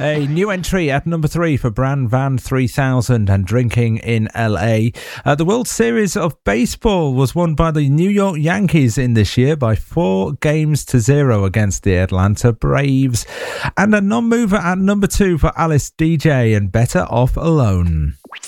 A new entry at number 3 for Bran Van 3000 and Drinking in LA. The World Series of Baseball was won by the New York Yankees in this year by 4-0 against the Atlanta Braves. And a non-mover at number 2 for Alice DJ and Better Off Alone.